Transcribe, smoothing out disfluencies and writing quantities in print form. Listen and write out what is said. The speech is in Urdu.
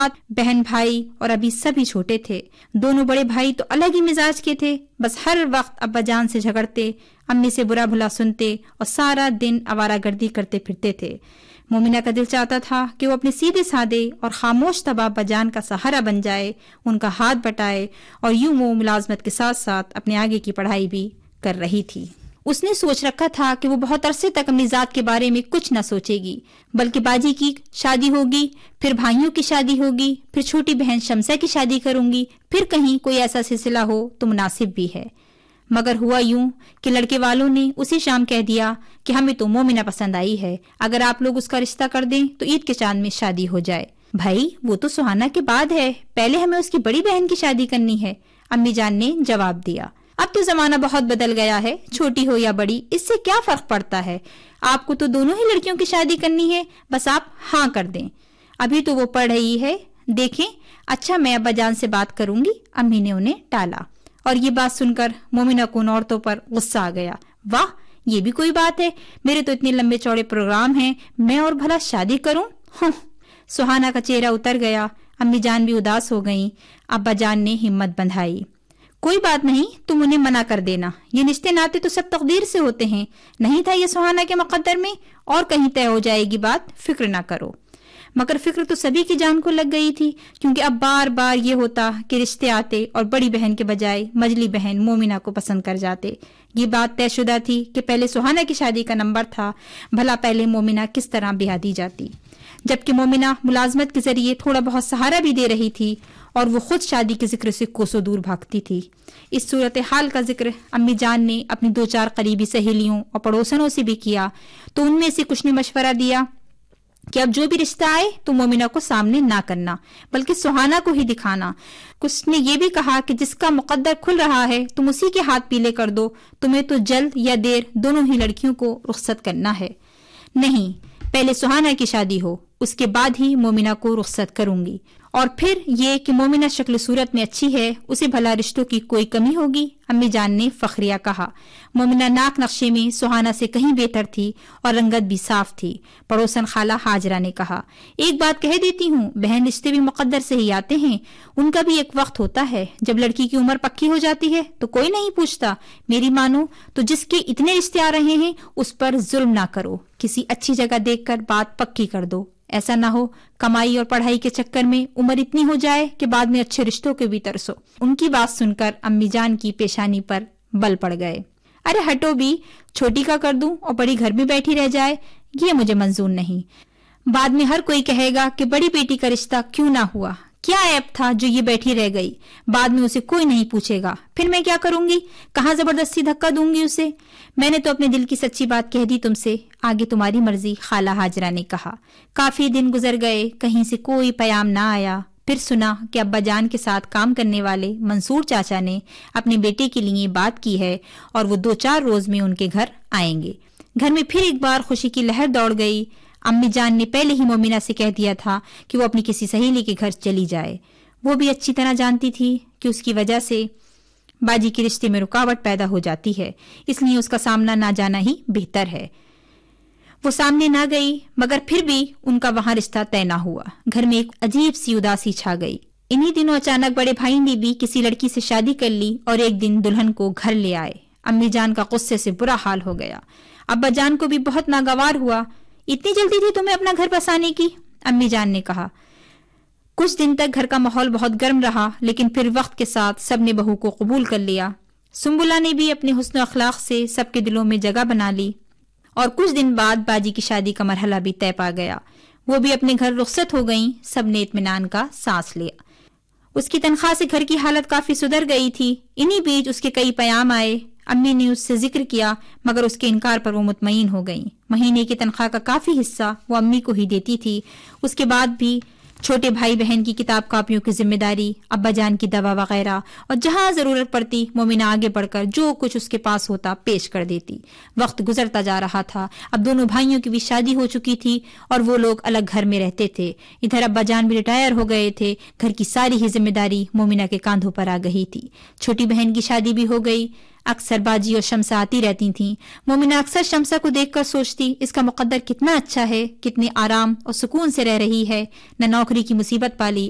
بہن بھائی اور ابھی سبھی چھوٹے تھے۔ دونوں بڑے بھائی تو الگ ہی مزاج کے تھے، بس ہر وقت ابا جان سے جھگڑتے، امی سے برا بھلا سنتے اور سارا دن آوارہ گردی کرتے پھرتے تھے۔ مومنہ کا دل چاہتا تھا کہ وہ اپنے سیدھے سادے اور خاموش طبع ابا جان کا سہارا بن جائے، ان کا ہاتھ بٹائے، اور یوں وہ ملازمت کے ساتھ ساتھ اپنے آگے کی پڑھائی بھی کر رہی تھی۔ اس نے سوچ رکھا تھا کہ وہ بہت عرصے تک اپنی ذات کے بارے میں کچھ نہ سوچے گی، بلکہ باجی کی شادی ہوگی، پھر بھائیوں کی شادی ہوگی، پھر چھوٹی بہن شمسہ کی شادی کروں گی، پھر کہیں کوئی ایسا سلسلہ ہو تو مناسب بھی ہے۔ مگر ہوا یوں کہ لڑکے والوں نے اسی شام کہہ دیا کہ ہمیں تو مومنہ پسند آئی ہے، اگر آپ لوگ اس کا رشتہ کر دیں تو عید کے چاند میں شادی ہو جائے۔ بھائی وہ تو سہانا کے بعد ہے، پہلے ہمیں اس کی بڑی بہن کی شادی کرنی ہے، امی جان نے جواب دیا۔ اب تو زمانہ بہت بدل گیا ہے، چھوٹی ہو یا بڑی اس سے کیا فرق پڑتا ہے، آپ کو تو دونوں ہی لڑکیوں کی شادی کرنی ہے، بس آپ ہاں کر دیں، ابھی تو وہ پڑھ رہی ہے، دیکھیں۔ اچھا میں ابا جان سے بات کروں گی، امی نے انہیں ٹالا۔ اور یہ بات سن کر مومنہ کو ان عورتوں پر غصہ آ گیا۔ واہ، یہ بھی کوئی بات ہے، میرے تو اتنے لمبے چوڑے پروگرام ہیں، میں اور بھلا شادی کروں؟ سہانا کا چہرہ اتر گیا، امی جان بھی اداس ہو گئیں۔ ابا جان نے ہمت بندھائی۔ کوئی بات نہیں، تم انہیں منع کر دینا، یہ رشتے ناتے تو سب تقدیر سے ہوتے ہیں، نہیں تھا یہ سہانا کے مقدر میں، اور کہیں طے ہو جائے گی بات، فکر نہ کرو۔ مگر فکر تو سبھی کی جان کو لگ گئی تھی، کیونکہ اب بار بار یہ ہوتا کہ رشتے آتے اور بڑی بہن کے بجائے مجلی بہن مومنہ کو پسند کر جاتے۔ یہ بات طے شدہ تھی کہ پہلے سہانا کی شادی کا نمبر تھا، بھلا پہلے مومنہ کس طرح بیاہ دی جاتی، جبکہ مومنہ ملازمت کے ذریعے تھوڑا بہت سہارا بھی دے رہی تھی اور وہ خود شادی کے ذکر سے کوسوں دور بھاگتی تھی۔ اس صورتحال کا ذکر امی جان نے اپنی 2-4 قریبی سہیلیوں اور پڑوسنوں سے بھی کیا، تو ان میں سے کچھ نے مشورہ دیا کہ اب جو بھی رشتہ آئے تو مومنہ کو سامنے نہ کرنا، بلکہ سہانا کو ہی دکھانا۔ کچھ نے یہ بھی کہا کہ جس کا مقدر کھل رہا ہے تم اسی کے ہاتھ پیلے کر دو، تمہیں تو جلد یا دیر دونوں ہی لڑکیوں کو رخصت کرنا ہے۔ نہیں، پہلے سہانا کی شادی ہو، اس کے بعد ہی مومنہ کو رخصت کروں گی، اور پھر یہ کہ مومنہ شکل صورت میں اچھی ہے، اسے بھلا رشتوں کی کوئی کمی ہوگی؟ امی جان نے فخریہ کہا۔ مومنہ ناک نقشے میں سہانا سے کہیں بہتر تھی اور رنگت بھی صاف تھی۔ پڑوسن خالہ ہاجرہ نے کہا، ایک بات کہہ دیتی ہوں، بہن رشتے بھی مقدر سے ہی آتے ہیں، ان کا بھی ایک وقت ہوتا ہے، جب لڑکی کی عمر پکی ہو جاتی ہے تو کوئی نہیں پوچھتا۔ میری مانو تو جس کے اتنے رشتے آ رہے ہیں اس پر ظلم نہ کرو، کسی اچھی جگہ دیکھ کر بات پکی کر دو، ایسا نہ ہو کمائی اور پڑھائی کے چکر میں عمر اتنی ہو جائے کہ بعد میں اچھے رشتوں کے بھی ترسو۔ ان کی بات سن کر امی جان کی پیشانی پر بل پڑ گئے۔ ارے ہٹو بھی، چھوٹی کا کر دوں اور بڑی گھر میں بیٹھی رہ جائے، یہ مجھے منظور نہیں۔ بعد میں ہر کوئی کہے گا کہ بڑی بیٹی کا رشتہ کیوں نہ ہوا، کیا عیب تھا جو یہ بیٹھی رہ گئی، بعد میں اسے کوئی نہیں پوچھے گا، پھر میں کیا کروں گی، کہاں زبردستی دھکا دوں گی اسے؟ میں نے تو اپنے دل کی سچی بات کہہ دی تم سے، آگے تمہاری مرضی، خالہ ہاجرہ نے کہا۔ کافی دن گزر گئے، کہیں سے کوئی پیام نہ آیا۔ پھر سنا کہ ابا جان کے ساتھ کام کرنے والے منصور چاچا نے اپنے بیٹے کے لیے بات کی ہے اور وہ 2-4 روز میں ان کے گھر آئیں گے۔ گھر میں پھر ایک بار خوشی کی لہر دوڑ گئی۔ امی جان نے پہلے ہی مومنہ سے کہہ دیا تھا کہ وہ اپنی کسی سہیلی کے گھر چلی جائے۔ وہ بھی اچھی طرح جانتی تھی کہ اس کی وجہ سے باجی کے رشتے میں رکاوٹ پیدا ہو جاتی ہے، اس لیے اس کا سامنا نہ جانا ہی بہتر ہے۔ وہ سامنے نہ گئی، مگر پھر بھی ان کا وہاں رشتہ طے نہ ہوا۔ گھر میں ایک عجیب سی اداسی چھا گئی۔ انہی دنوں اچانک بڑے بھائی نے بھی کسی لڑکی سے شادی کر لی اور ایک دن دلہن کو گھر لے آئے۔ امی جان کا غصے سے برا حال ہو گیا۔ ابا جان کو بھی بہت ناگوار ہوا۔ اتنی جلدی تھی تمہیں اپنا گھر بسانے کی؟ امی جان نے کہا۔ کچھ دن تک گھر کا ماحول بہت گرم رہا، لیکن پھر وقت کے ساتھ سب نے بہو کو قبول کر لیا۔ سنبلہ نے بھی اپنے حسن و اخلاق سے سب کے دلوں میں جگہ بنا لی، اور کچھ دن بعد باجی کی شادی کا مرحلہ بھی طے پا گیا۔ وہ بھی اپنے گھر رخصت ہو گئیں، سب نے اطمینان کا سانس لیا۔ اس کی تنخواہ سے گھر کی حالت کافی سدھر گئی تھی۔ انہی بیچ اس کے کئی پیام آئے۔ امی نے اس سے ذکر کیا، مگر اس کے انکار پر وہ مطمئن ہو گئیں۔ مہینے کی تنخواہ کا کافی حصہ وہ امی کو ہی دیتی تھی۔ اس کے بعد بھی چھوٹے بھائی بہن کی کتاب کاپیوں کی ذمہ داری، ابا جان کی دوا وغیرہ، اور جہاں ضرورت پڑتی مومنہ آگے بڑھ کر جو کچھ اس کے پاس ہوتا پیش کر دیتی۔ وقت گزرتا جا رہا تھا، اب دونوں بھائیوں کی بھی شادی ہو چکی تھی اور وہ لوگ الگ گھر میں رہتے تھے۔ ادھر ابا جان بھی ریٹائر ہو گئے تھے، گھر کی ساری ہی ذمہ داری مومنہ کے کاندھوں پر آ گئی تھی۔ چھوٹی بہن کی شادی بھی ہو گئی۔ اکثر باجی اور شمسہ آتی رہتی تھیں۔ مومنہ اکثر شمسہ کو دیکھ کر سوچتی، اس کا مقدر کتنا اچھا ہے، کتنے آرام اور سکون سے رہ رہی ہے، نہ نوکری کی مصیبت پالی